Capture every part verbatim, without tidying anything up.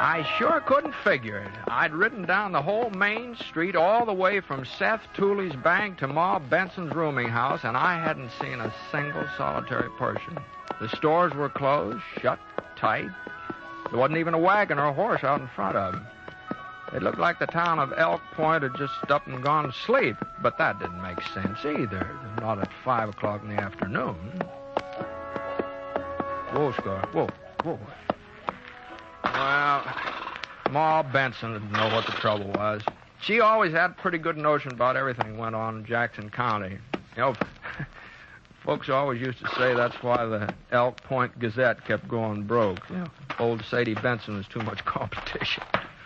I sure couldn't figure it. I'd ridden down the whole main street all the way from Seth Tooley's bank to Ma Benson's rooming house, and I hadn't seen a single solitary person. The stores were closed, shut tight. There wasn't even a wagon or a horse out in front of them. It looked like the town of Elk Point had just up and gone to sleep, but that didn't make sense either. Not at five o'clock in the afternoon. Whoa, Scar. Whoa, whoa. Well, Ma Benson didn't know what the trouble was. She always had a pretty good notion about everything that went on in Jackson County. You know, folks always used to say that's why the Elk Point Gazette kept going broke. You know, old Sadie Benson was too much competition.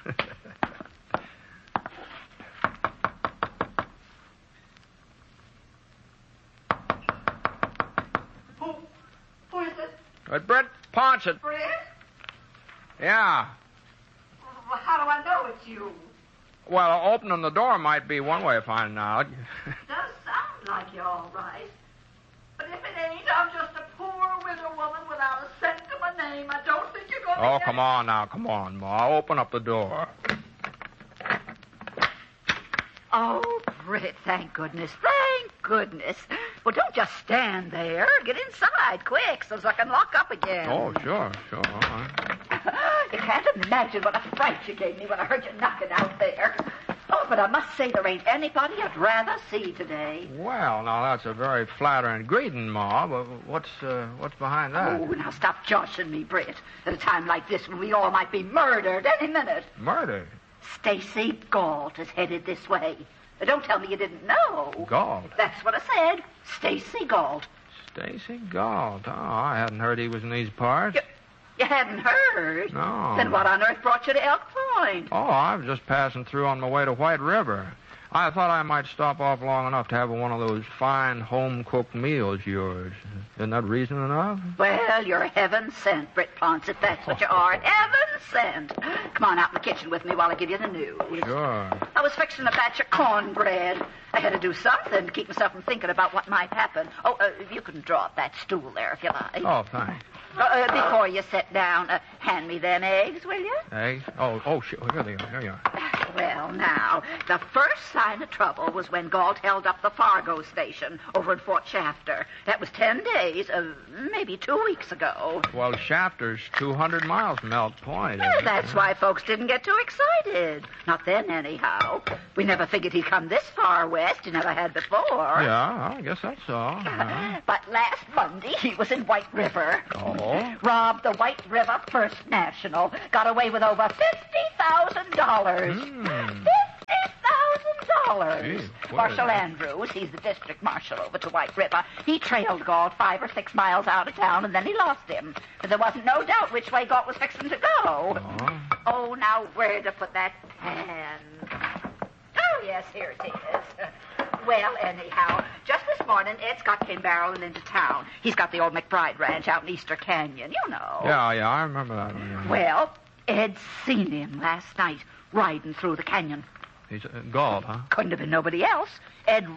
who, who is it? But Brett Ponset. Brett? Yeah. Well, how do I know it's you? Well, opening the door might be one way of finding out. It does sound like you're all right. But if it ain't, I'm just a poor widow woman without a cent to my name. I don't think you're going to Oh, get... come on now, come on, Ma. Open up the door. Oh, Britt, thank goodness. Thank goodness. Well, don't just stand there. Get inside, quick, so I can lock up again. Oh, sure, sure. All right. You can't imagine what a fright you gave me when I heard you knocking out there. Oh, but I must say there ain't anybody I'd rather see today. Well, now, that's a very flattering greeting, Ma, but what's, uh, what's behind that? Oh, now stop joshing me, Britt. At a time like this when we all might be murdered any minute. Murder? Stacy Galt is headed this way. Now, don't tell me you didn't know. Galt? That's what I said. Stacy Galt. Stacy Galt. Oh, I hadn't heard he was in these parts. You, you hadn't heard? No. Then what on earth brought you to Elk Point? Oh, I was just passing through on my way to White River. I thought I might stop off long enough to have one of those fine home-cooked meals of yours. Isn't that reason enough? Well, you're heaven sent, Britt Ponset. That's what you are. Heaven sent. Come on out in the kitchen with me while I give you the news. Sure. I was fixing a batch of cornbread. I had to do something to keep myself from thinking about what might happen. Oh, uh, you can draw up that stool there if you like. Oh, thanks. Uh, uh, before you sit down, uh, hand me them eggs, will you? Eggs? Oh, oh, sure. Here they are. Here you are. Well, now, the first sign of trouble was when Galt held up the Fargo station over at Fort Shafter. That was ten days, uh, maybe two weeks ago. Well, Shafter's two hundred miles from Elk Point. Well, that's why folks didn't get too excited. Not then, anyhow. We never figured he'd come this far west. He never had before. Yeah, I guess that's all. Yeah. But last Monday, he was in White River. Oh? Robbed the White River First National. Got away with over fifty thousand dollars. Hmm. fifty thousand dollars. Gee, Marshal boy. Andrews, he's the district marshal over to White River. He trailed Galt five or six miles out of town, and then he lost him. But there wasn't no doubt which way Galt was fixing to go. Oh. Oh, now where to put that pen? Oh, yes, here it is. Well, anyhow, just this morning, Ed's got came barreling into town. He's got the old McBride Ranch out in Easter Canyon, you know. Yeah, yeah, I remember that one. Yeah. Well, Ed seen him last night riding through the canyon. He's uh, Galt, huh? Couldn't have been nobody else. Ed